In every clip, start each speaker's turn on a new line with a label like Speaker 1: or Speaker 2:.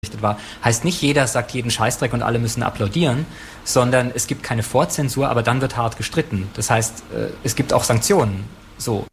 Speaker 1: war. Heißt nicht, jeder sagt jeden Scheißdreck und alle müssen applaudieren, sondern es gibt keine Vorzensur, aber dann wird hart gestritten. Das heißt, es gibt auch Sanktionen. So.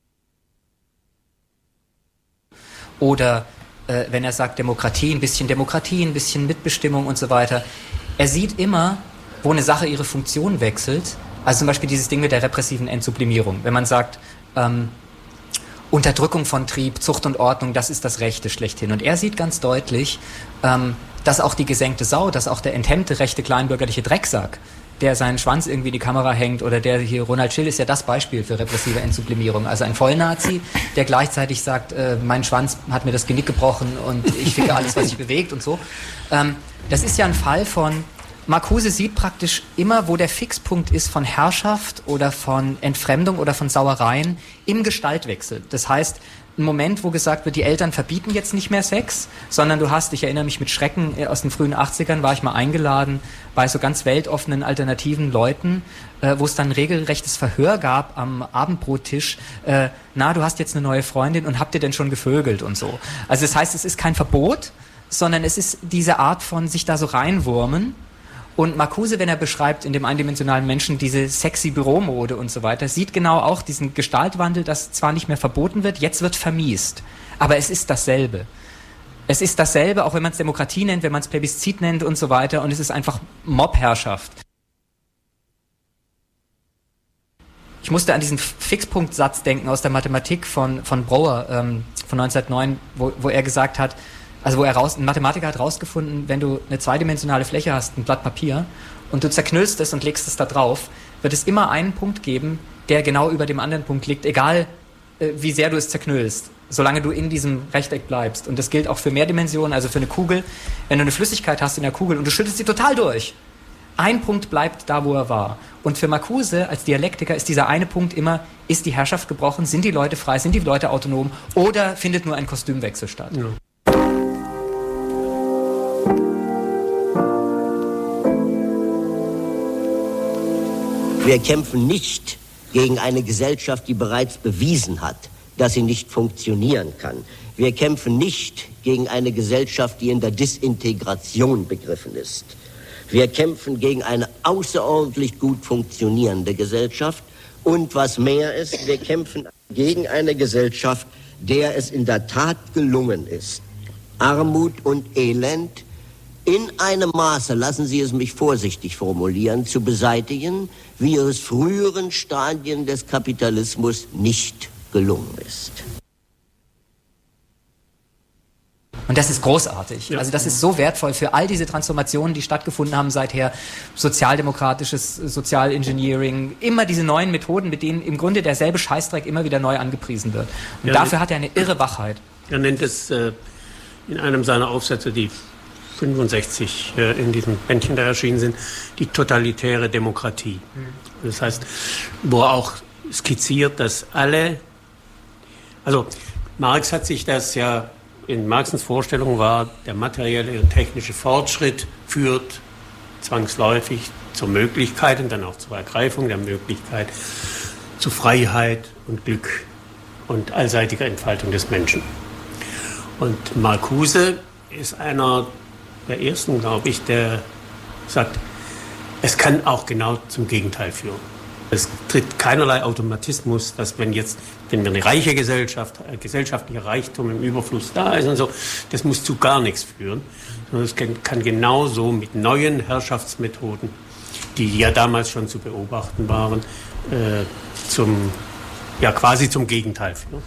Speaker 1: Oder wenn er sagt Demokratie, ein bisschen Mitbestimmung und so weiter. Er sieht immer, wo eine Sache ihre Funktion wechselt. Also zum Beispiel dieses Ding mit der repressiven Entsublimierung. Wenn man sagt, Unterdrückung von Trieb, Zucht und Ordnung, das ist das Rechte schlechthin. Und er sieht ganz deutlich, dass auch die gesenkte Sau, dass auch der enthemmte rechte kleinbürgerliche Drecksack, der seinen Schwanz irgendwie in die Kamera hängt, oder der hier, Ronald Schill ist ja das Beispiel für repressive Entsublimierung. Also ein Vollnazi, der gleichzeitig sagt, mein Schwanz hat mir das Genick gebrochen und ich ficke alles, was sich bewegt und so. Das ist ja ein Fall von, Marcuse sieht praktisch immer, wo der Fixpunkt ist von Herrschaft oder von Entfremdung oder von Sauereien im Gestaltwechsel. Das heißt, ein Moment, wo gesagt wird, die Eltern verbieten jetzt nicht mehr Sex, sondern du hast, ich erinnere mich mit Schrecken, aus den frühen 80ern war ich mal eingeladen bei so ganz weltoffenen alternativen Leuten, wo es dann ein regelrechtes Verhör gab am Abendbrottisch, du hast jetzt eine neue Freundin und habt ihr denn schon gevögelt und so. Also das heißt, es ist kein Verbot, sondern es ist diese Art von sich da so reinwurmen. Und Marcuse, wenn er beschreibt in dem eindimensionalen Menschen diese sexy Büromode und so weiter, sieht genau auch diesen Gestaltwandel, dass zwar nicht mehr verboten wird, jetzt wird vermiest. Aber es ist dasselbe. Es ist dasselbe, auch wenn man es Demokratie nennt, wenn man es Plebiszit nennt und so weiter. Und es ist einfach Mobherrschaft. Ich musste an diesen Fixpunktsatz denken aus der Mathematik von Brouwer von 1909, wo er gesagt hat, also ein Mathematiker hat rausgefunden, wenn du eine zweidimensionale Fläche hast, ein Blatt Papier, und du zerknüllst es und legst es da drauf, wird es immer einen Punkt geben, der genau über dem anderen Punkt liegt, egal wie sehr du es zerknüllst, solange du in diesem Rechteck bleibst. Und das gilt auch für Mehrdimensionen, also für eine Kugel. Wenn du eine Flüssigkeit hast in der Kugel und du schüttest sie total durch, ein Punkt bleibt da, wo er war. Und für Marcuse als Dialektiker ist dieser eine Punkt immer, ist die Herrschaft gebrochen, sind die Leute frei, sind die Leute autonom oder findet nur ein Kostümwechsel statt? Ja.
Speaker 2: Wir kämpfen nicht gegen eine Gesellschaft, die bereits bewiesen hat, dass sie nicht funktionieren kann. Wir kämpfen nicht gegen eine Gesellschaft, die in der Disintegration begriffen ist. Wir kämpfen gegen eine außerordentlich gut funktionierende Gesellschaft. Und was mehr ist, wir kämpfen gegen eine Gesellschaft, der es in der Tat gelungen ist, Armut und Elend in einem Maße, lassen Sie es mich vorsichtig formulieren, zu beseitigen, wie es früheren Stadien des Kapitalismus nicht gelungen ist.
Speaker 1: Und das ist großartig. Ja. Also das ist so wertvoll für all diese Transformationen, die stattgefunden haben seither. Sozialdemokratisches Sozialengineering, immer diese neuen Methoden, mit denen im Grunde derselbe Scheißdreck immer wieder neu angepriesen wird. Und dafür hat er eine irre Wachheit.
Speaker 3: Er nennt es in einem seiner Aufsätze, die 65 in diesem Bändchen da erschienen sind, die totalitäre Demokratie. Das heißt, wo er auch skizziert, dass also Marx hat sich das ja, in Marxens Vorstellung war, der materielle und technische Fortschritt führt zwangsläufig zur Möglichkeit und dann auch zur Ergreifung der Möglichkeit zu Freiheit und Glück und allseitiger Entfaltung des Menschen. Und Marcuse ist einer der ersten, glaube ich, der sagt, es kann auch genau zum Gegenteil führen. Es tritt keinerlei Automatismus, dass wenn wir eine reiche Gesellschaft, gesellschaftlicher Reichtum im Überfluss da ist und so, das muss zu gar nichts führen, sondern es kann genauso mit neuen Herrschaftsmethoden, die ja damals schon zu beobachten waren, quasi zum Gegenteil führen.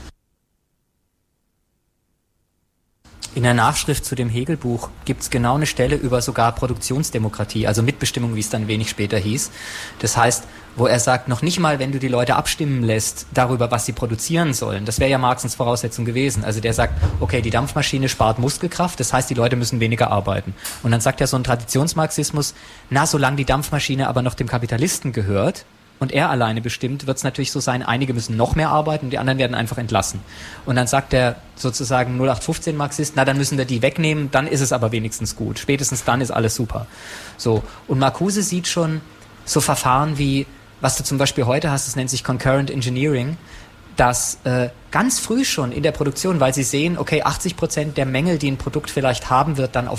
Speaker 1: In der Nachschrift zu dem Hegel-Buch gibt es genau eine Stelle über sogar Produktionsdemokratie, also Mitbestimmung, wie es dann wenig später hieß. Das heißt, wo er sagt, noch nicht mal, wenn du die Leute abstimmen lässt darüber, was sie produzieren sollen. Das wäre ja Marxens Voraussetzung gewesen. Also der sagt, okay, die Dampfmaschine spart Muskelkraft, das heißt, die Leute müssen weniger arbeiten. Und dann sagt er so ein Traditionsmarxismus, solange die Dampfmaschine aber noch dem Kapitalisten gehört, und er alleine bestimmt, wird es natürlich so sein, einige müssen noch mehr arbeiten und die anderen werden einfach entlassen. Und dann sagt der sozusagen 0815-Marxist, dann müssen wir die wegnehmen, dann ist es aber wenigstens gut. Spätestens dann ist alles super. So. Und Marcuse sieht schon so Verfahren wie, was du zum Beispiel heute hast, das nennt sich Concurrent Engineering, dass ganz früh schon in der Produktion, weil sie sehen, okay, 80% der Mängel, die ein Produkt vielleicht haben wird, dann auf